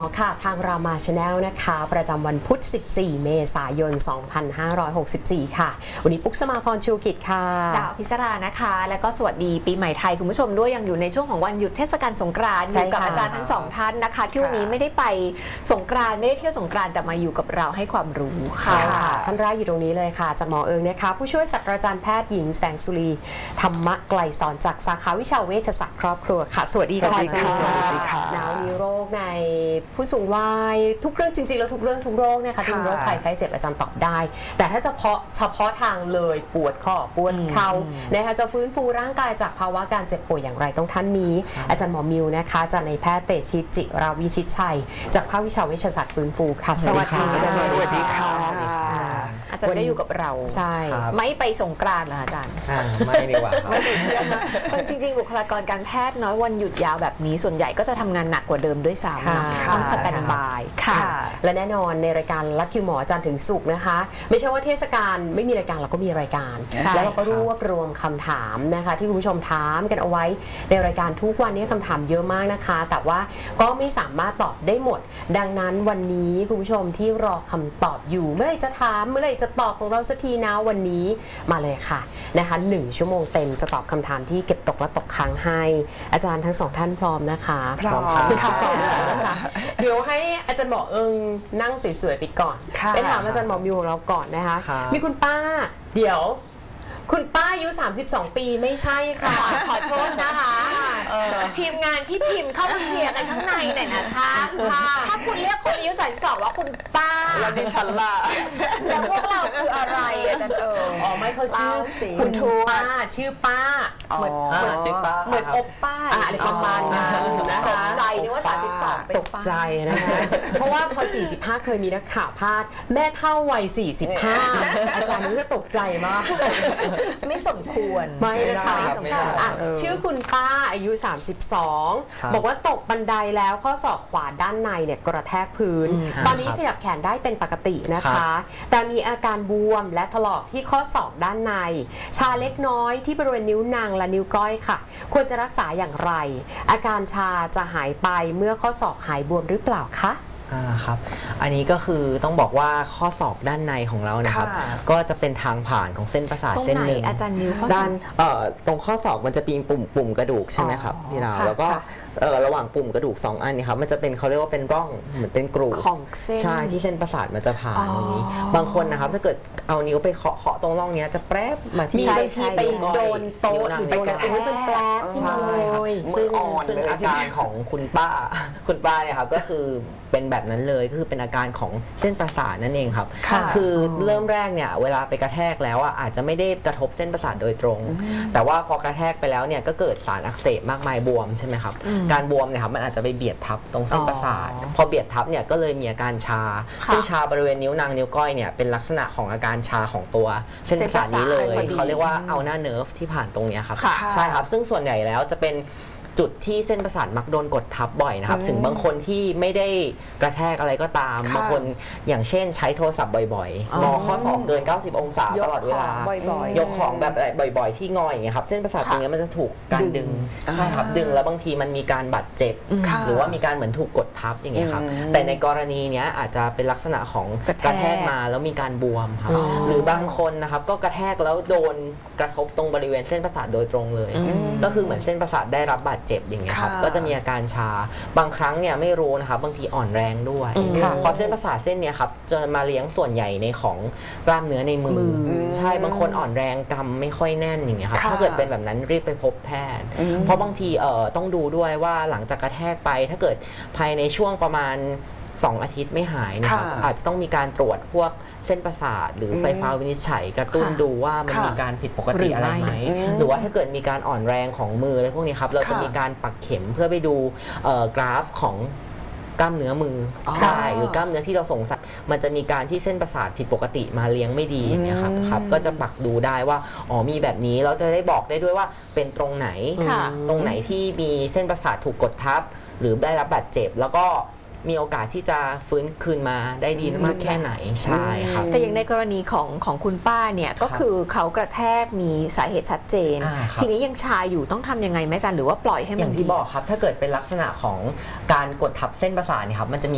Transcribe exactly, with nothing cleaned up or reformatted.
ค่ะทางรามาชาแนลนะคะประจำวันพุธสิบสี่เมษายนสองพันห้าร้อยหกสิบสี่ค่ะวันนี้ปุ๊กสมาพรชูกิจค่ะดาวพิศรานะคะแล้วก็สวัสดีปีใหม่ไทยคุณผู้ชมด้วยยังอยู่ในช่วงของวันหยุดเทศกาลสงกรานต์อยู่กับอาจารย์ทั้งสองท่านนะคะที่วันนี้ไม่ได้ไปสงกรานต์ไม่ได้เที่ยวสงกรานต์แต่มาอยู่กับเราให้ความรู้ค่ะท่านแรกอยู่ตรงนี้เลยค่ะจากหมอเอิงนะคะผู้ช่วยศาสตราจารย์แพทย์หญิงแสงสุรีธรรมะไกลสอนจากสาขาวิชาเวชศาสตร์ครอบครัวค่ะสวัสดีค่ะอาจารย์หนาวมีโรคในผู้สูงวัยทุกเรื่องจริงๆแล้วทุกเรื่องทุกโรคนะคะที่เป็นโรคภัยไข้เจ็บอาจารย์ตอบได้แต่ถ้าเฉพาะเฉพาะทางเลยปวดข้อปวดเข่านะคะจะฟื้นฟูร่างกายจากภาวะการเจ็บป่วยอย่างไรต้องท่านนี้อาจารย์หมอมิวนะคะอาจารย์นายแพทย์เตชิตจิราวิชิตชัยจากภาควิชาเวชศาสตร์ฟื้นฟูค่ะสวัสดีอาจารย์สวัสดีค่ะอาจารย์ได้อยู่กับเราใช่ไม่ไปสงกรานต์เหรออาจารย์ไม่ดีกว่าไม่ไปเที่ยวนะจริงๆบุคลากรการแพทย์น้อยวันหยุดยาวแบบนี้ส่วนใหญ่ก็จะทำงานหนักกว่าเดิมด้วยซ้ำต้องสแตนบายค่ะและแน่นอนในรายการลัดคิวหมอจันทร์ถึงศุกร์นะคะไม่ใช่ว่าเทศกาลไม่มีรายการเราก็มีรายการแล้วเราก็รวบรวมคำถามนะคะที่คุณผู้ชมถามกันเอาไว้ในรายการทุกวันนี้คำถามเยอะมากนะคะแต่ว่าก็ไม่สามารถตอบได้หมดดังนั้นวันนี้คุณผู้ชมที่รอคำตอบอยู่เมื่อไหร่จะถามเมื่อไหร่จะตอบของเราสักทีนะวันนี้มาเลยค่ะนะคะหนึ่งชั่วโมงเต็มจะตอบคำถามที่เก็บตกและตกค้างให้อาจารย์ทั้งสองท่านพร้อมนะคะพร้อมค่ะนะคะเดี๋ยวให้อาจารย์หมอเอิงนั่งสวยๆไปก่อนไปถามอาจารย์หมอมิวของเราก่อนนะคะมีคุณป้าเดี๋ยวคุณป้าอายุสามสิบสองปีไม่ใช่ค่ะขอโทษนะคะทีมงานที่พิมพ์เข้ามาเคลียร์กันข้างในหน่อยนะคะถ้าคุณเรียกคนอายุสามสิบสองว่าคุณป้าแล้วดิฉันล่ะแล้วพวกเราคืออะไรอาจารย์เอิงอ๋อไม่เขาชื่อคุณป้าชื่อป้าเหมือนชื่อป้าเหมือนอบป้าอะไรประมาณนั้นนะคะตกใจนึกว่าสามสิบสองตกใจนะคะเพราะว่าพอสี่สิบห้าเคยมีนักข่าวพาดแม่เท่าวัยสี่สิบห้าอาจารย์นี่ก็ตกใจมากไม่สมควรไม่นะคะชื่อคุณป้าอายุสามสิบสองบอกว่าตกบันไดแล้วข้อศอกขวาด้านในเนี่ยกระแทกพื้นตอนนี้ขยับแขนได้เป็นปกตินะคะแต่มีอาการบวมและถลอกที่ข้อศอกด้านในชาเล็กน้อยที่บริเวณนิ้วนางและนิ้วก้อยค่ะควรจะรักษาอย่างไรอาการชาจะหายไปเมื่อข้อศอกหายบวมหรือเปล่าคะอ่าครับอันนี้ก็คือต้องบอกว่าข้อศอกด้านในของเรานะครับก็จะเป็นทางผ่านของเส้นประสาทเส้นหนึ่งอาจารย์มิวข้อศอกด้านเอ่อตรงข้อศอกมันจะมีปุ่มปุ่มกระดูกใช่ไหมครับที่เราแล้วก็เอ่อระหว่างปุ่มกระดูกสองอันนี่ครับมันจะเป็นเขาเรียกว่าเป็นร่องเหมือนเป็นกรูของเส้นใช่ที่เส้นประสาทมันจะผ่านตรงนี้บางคนนะครับถ้าเกิดเอานิ้วไปเคาะเคาะตรงร่องนี้จะแปรบมาที่ที่ไปโดนโต๊ะหรือโดนอะไรเป็นแปรบใช่ครับซึ่งซึ่งอาการของคุณป้าคุณป้าเนี่ยครับก็คือเป็นแบบนั้นเลยก็คือเป็นอาการของเส้นประสาทนั่นเองครับคือเริ่มแรกเนี่ยเวลาไปกระแทกแล้วอ่ะอาจจะไม่ได้กระทบเส้นประสาทโดยตรงแต่ว่าพอกระแทกไปแล้วเนี่ยก็เกิดสารอักเสบมากมายบวมใช่ไหมครับการบวมเนี่ยครับมันอาจจะไปเบียดทับตรงเส้นประสาทพอเบียดทับเนี่ยก็เลยมีอาการชาซึ่งชาบริเวณนิ้วนางนิ้วก้อยเนี่ยเป็นลักษณะของอาการชาของตัวเส้นประสาทนี้เลยเขาเรียกว่าเอาหน้าเนิร์ฟที่ผ่านตรงนี้ครับใช่ครับซึ่งส่วนใหญ่แล้วจะเป็นจุดที่เส้นประสาทมักโดนกดทับบ่อยนะครับถึงบางคนที่ไม่ได้กระแทกอะไรก็ตามบางคนอย่างเช่นใช้โทรศัพท์บ่อยๆงอข้อศอกเกินเก้าสิบองศาตลอดเวลายกของแบบบ่อยๆที่งออย่างเงี้ยครับเส้นประสาทตรงนี้มันจะถูกการดึงใช่ครับดึงแล้วบางทีมันมีการบาดเจ็บหรือว่ามีการเหมือนถูกกดทับอย่างเงี้ยครับแต่ในกรณีเนี้ยอาจจะเป็นลักษณะของกระแทกมาแล้วมีการบวมครับหรือบางคนนะครับก็กระแทกแล้วโดนกระทบตรงบริเวณเส้นประสาทโดยตรงเลยก็คือเหมือนเส้นประสาทได้รับบาดเจ็บอย่างเงี้ยครับก็จะมีอาการชาบางครั้งเนี่ยไม่รู้นะครับบางทีอ่อนแรงด้วยเพราะเส้นประสาทเส้นเนี้ยครับจะมาเลี้ยงส่วนใหญ่ในของกล้ามเนื้อในมือใช่บางคนอ่อนแรงกำไม่ค่อยแน่นอย่างเงี้ยครับถ้าเกิดเป็นแบบนั้นรีบไปพบแพทย์เพราะบางทีเอ่อต้องดูด้วยว่าหลังจากกระแทกไปถ้าเกิดภายในช่วงประมาณสองอาทิตย์ไม่หายนะครับอาจจะต้องมีการตรวจพวกเส้นประสาทหรือไฟฟ้าวินิจฉัยกระตุ้นดูว่ามันมีการผิดปกติอะไรไหมหรือว่าถ้าเกิดมีการอ่อนแรงของมืออะไรพวกนี้ครับเราจะมีการปักเข็มเพื่อไปดูกราฟของกล้ามเนื้อมือได้หรือกล้ามเนื้อที่เราสงสัยมันจะมีการที่เส้นประสาทผิดปกติมาเลี้ยงไม่ดีอย่างเงี้ยครับครับก็จะปักดูได้ว่าอ๋อมีแบบนี้เราจะได้บอกได้ด้วยว่าเป็นตรงไหนตรงไหนที่มีเส้นประสาทถูกกดทับหรือได้รับบาดเจ็บแล้วก็มีโอกาสที่จะฟื้นคืนมาได้ดีมากแค่ไหนใช่ครับแต่อย่างในกรณีของของคุณป้าเนี่ยก็คือเขากระแทกมีสาเหตุชัดเจนทีนี้ยังชาอยู่ต้องทำยังไงแม่จันหรือว่าปล่อยให้มันอย่างที่บอกครับถ้าเกิดเป็นลักษณะของการกดทับเส้นประสาทเนี่ยครับมันจะมี